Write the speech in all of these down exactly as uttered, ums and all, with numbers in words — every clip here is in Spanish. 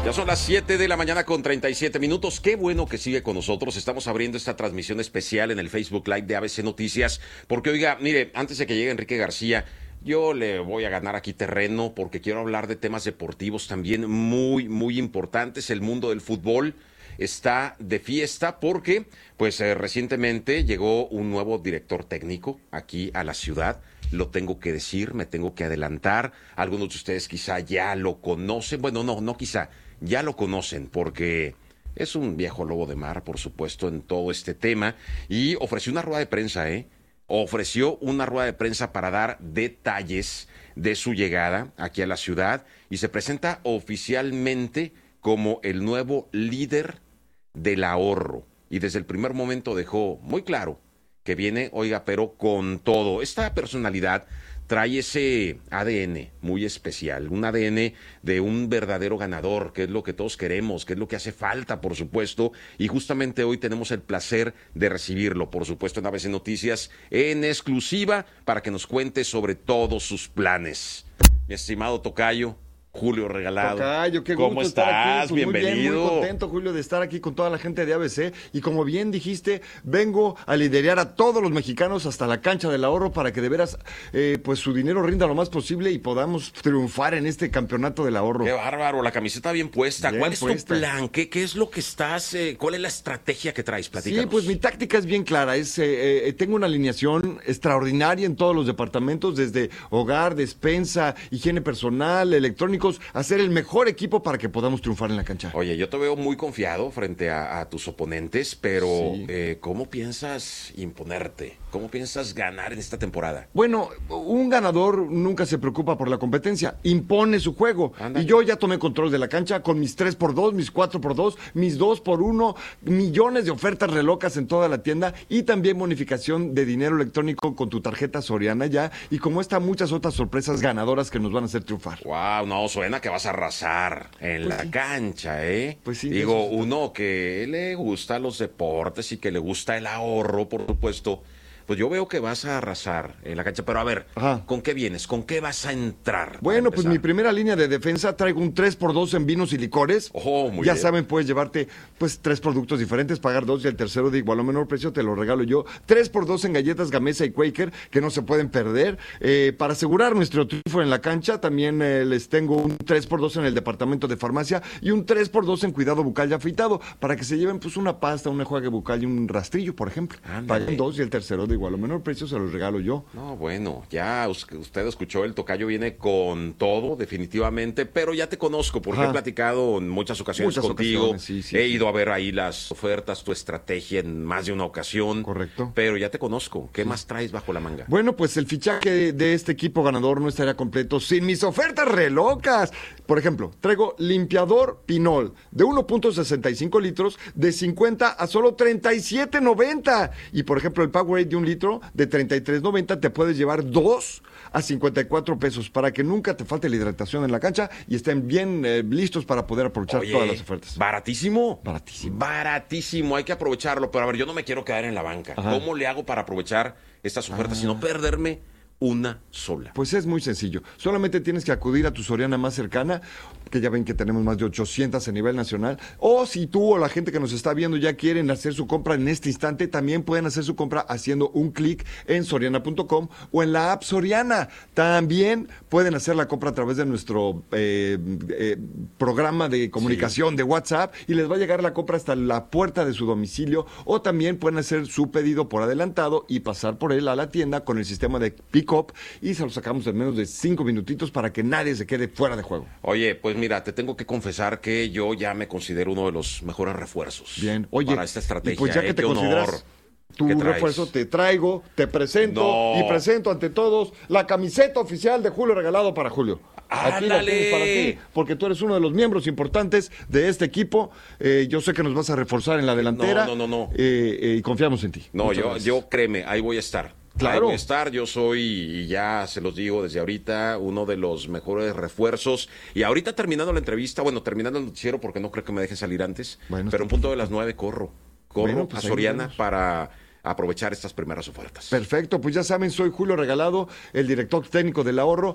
Ya son las siete de la mañana con treinta y siete minutos. Qué bueno que sigue con nosotros. Estamos abriendo esta transmisión especial en el Facebook Live de A B C Noticias. Porque, oiga, mire, antes de que llegue Enrique García, yo le voy a ganar aquí terreno porque quiero hablar de temas deportivos también muy, muy importantes. El mundo del fútbol está de fiesta porque, pues, eh, recientemente llegó un nuevo director técnico aquí a la ciudad. Lo tengo que decir, me tengo que adelantar. Algunos de ustedes quizá ya lo conocen. Bueno, no, no quizá. Ya lo conocen porque es un viejo lobo de mar, por supuesto, en todo este tema. Y ofreció una rueda de prensa, ¿eh? Ofreció una rueda de prensa para dar detalles de su llegada aquí a la ciudad. Y se presenta oficialmente como el nuevo líder del ahorro. Y desde el primer momento dejó muy claro que viene, oiga, pero con todo. Esta personalidad trae ese A D N muy especial, un A D N de un verdadero ganador, que es lo que todos queremos, que es lo que hace falta, por supuesto, y justamente hoy tenemos el placer de recibirlo, por supuesto, en A B C Noticias, en exclusiva, para que nos cuente sobre todos sus planes. Mi estimado tocayo, Julio Regalado. Tocayo, qué ¿Cómo gusto estar estás? aquí. Pues Bienvenido. Muy bien, muy contento, Julio, de estar aquí con toda la gente de A B C. Y como bien dijiste, vengo a liderar a todos los mexicanos hasta la cancha del ahorro para que de veras, eh, pues su dinero rinda lo más posible y podamos triunfar en este campeonato del ahorro. Qué bárbaro, la camiseta bien puesta. Bien ¿Cuál es puesta. tu plan? ¿Qué, qué es lo que estás, eh, cuál es la estrategia que traes? Platícanos. Sí, pues mi táctica es bien clara. Es, eh, eh, tengo una alineación extraordinaria en todos los departamentos, desde hogar, despensa, higiene personal, electrónicos, hacer el mejor equipo para que podamos triunfar en la cancha. Oye, yo te veo muy confiado frente a, a tus oponentes, pero Sí. eh, ¿cómo piensas imponerte? ¿Cómo piensas ganar en esta temporada? Bueno, un ganador nunca se preocupa por la competencia, impone su juego. Ándale. Y yo ya tomé control de la cancha con mis tres por dos, mis cuatro por dos, mis dos por uno, millones de ofertas relocas en toda la tienda y también bonificación de dinero electrónico con tu tarjeta Soriana ya. Y como está, muchas otras sorpresas ganadoras que nos van a hacer triunfar. Wow, no, suena que vas a arrasar en Pues la sí. cancha, ¿eh? Pues sí, de Digo, eso se trata. uno que le gusta los deportes y que le gusta el ahorro, por supuesto, pues yo veo que vas a arrasar en la cancha. Pero a ver, Ajá. ¿con qué vienes? ¿Con qué vas a entrar? para Bueno, pues empezar? mi primera línea de defensa traigo un tres por dos en vinos y licores. Oh, muy ya bien. saben, puedes llevarte pues tres productos diferentes, pagar dos y el tercero de igual o menor precio te lo regalo yo. tres por dos en galletas Gamesa y Quaker, que no se pueden perder. Eh, para asegurar nuestro triunfo en la cancha, también eh, les tengo un tres por dos en el departamento de farmacia y un tres por dos en cuidado bucal y afeitado, para que se lleven pues una pasta, un enjuague bucal y un rastrillo, por ejemplo. Ándale. Pagan dos y el tercero de igual o menor precio se los regalo yo. No, bueno, ya us- usted escuchó, el tocayo viene con todo, definitivamente, pero ya te conozco porque Ajá. he platicado en muchas ocasiones Muchas contigo, ocasiones, sí, sí, he sí. ido a ver ahí las ofertas, tu estrategia en más de una ocasión. Correcto. Pero ya te conozco, ¿qué más traes bajo la manga? Bueno, pues el fichaje de este equipo ganador no estaría completo sin mis ofertas re locas. Por ejemplo, traigo limpiador Pinol de uno punto sesenta y cinco litros de cincuenta a solo treinta y siete noventa. Y por ejemplo, el Powerade de un litro de treinta y tres noventa te puedes llevar dos a cincuenta y cuatro pesos para que nunca te falte la hidratación en la cancha y estén bien eh, listos para poder aprovechar Oye, todas las ofertas. baratísimo. Baratísimo. Baratísimo, hay que aprovecharlo. Pero a ver, yo no me quiero quedar en la banca. Ajá. ¿Cómo le hago para aprovechar estas ofertas y no perderme una sola? Pues es muy sencillo. Solamente tienes que acudir a tu Soriana más cercana, que ya ven que tenemos más de ochocientas a nivel nacional. O si tú o la gente que nos está viendo ya quieren hacer su compra en este instante, también pueden hacer su compra haciendo un clic en soriana punto com o en la app Soriana. También pueden hacer la compra a través de nuestro eh, eh, programa de comunicación de WhatsApp y les va a llegar la compra hasta la puerta de su domicilio. O también pueden hacer su pedido por adelantado y pasar por él a la tienda con el sistema de pick-up y se lo sacamos en menos de cinco minutitos para que nadie se quede fuera de juego. Oye, pues mira, te tengo que confesar que yo ya me considero uno de los mejores refuerzos. Bien, oye, para esta estrategia. y pues ya ¿eh? que te Qué honor. consideras tu ¿Qué traes? refuerzo, te traigo, te presento No. y presento ante todos la camiseta oficial de Julio Regalado para Julio. Aquí la ¡Ándale! tienes para ti, porque tú eres uno de los miembros importantes de este equipo. Eh, yo sé que nos vas a reforzar en la delantera. No, no, no, no. Eh, eh, y confiamos en ti. No, Muchas yo, gracias. yo créeme, ahí voy a estar. Claro. Ahí voy a estar, yo soy, y ya se los digo desde ahorita, uno de los mejores refuerzos. Y ahorita terminando la entrevista, bueno, terminando el noticiero, porque no creo que me dejen salir antes, Bueno, pero está en punto de las nueve corro. Corro Bueno, pues a ahí Soriana nos vemos. para aprovechar estas primeras ofertas. Perfecto, pues ya saben, soy Julio Regalado, el director técnico del ahorro.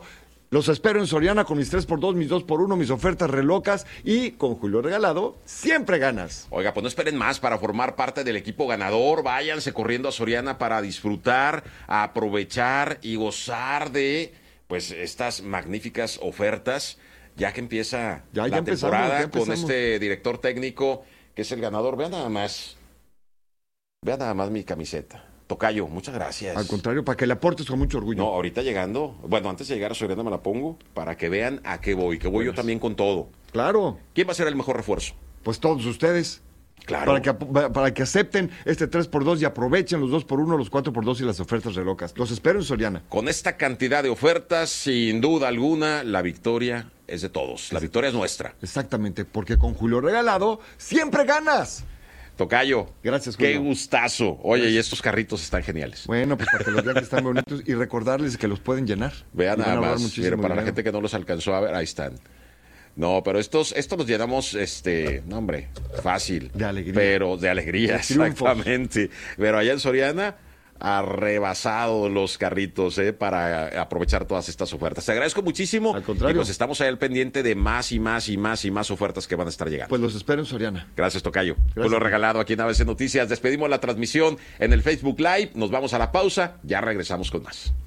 Los espero en Soriana con mis tres por dos, mis dos por uno, mis ofertas relocas y con Julio Regalado, siempre ganas. Oiga, pues no esperen más para formar parte del equipo ganador. Váyanse corriendo a Soriana para disfrutar, aprovechar y gozar de pues estas magníficas ofertas, ya que empieza Ya, la ya empezamos, temporada ya empezamos. con este director técnico que es el ganador. Vean nada más, vean nada más mi camiseta. Tocayo, muchas gracias. Al contrario, para que le aportes con mucho orgullo. No, ahorita llegando, bueno, antes de llegar a Soriana me la pongo para que vean a qué voy, que voy yo también con todo. Claro, ¿Quién va a ser el mejor refuerzo? pues todos ustedes. Claro. Para que, ap- para que acepten este tres por dos y aprovechen los dos por uno, los cuatro por dos y las ofertas relocas. Los espero en Soriana. Con esta cantidad de ofertas, sin duda alguna, la victoria es de todos. La victoria es nuestra. Exactamente, porque con Julio Regalado siempre ganas. Tocayo. Gracias, Qué Julio. gustazo. Oye, Gracias. y estos carritos están geniales. Bueno, pues para que los vean que están bonitos y recordarles que los pueden llenar. Vean Y van a nada ahorrar más. muchísimo Mire, para la dinero. gente que no los alcanzó a ver, ahí están. No, pero estos, estos los llenamos, este, no hombre, fácil. De alegría. Pero de alegría, De triunfos. exactamente. Pero allá en Soriana, ha rebasado los carritos, eh, para aprovechar todas estas ofertas. Te agradezco muchísimo. Al contrario. Y pues estamos ahí al pendiente de más y más y más y más ofertas que van a estar llegando. Pues los espero en Soriana. Gracias, Tocayo. Gracias. Por lo regalado aquí en A B C Noticias. Despedimos la transmisión en el Facebook Live. Nos vamos a la pausa. Ya regresamos con más.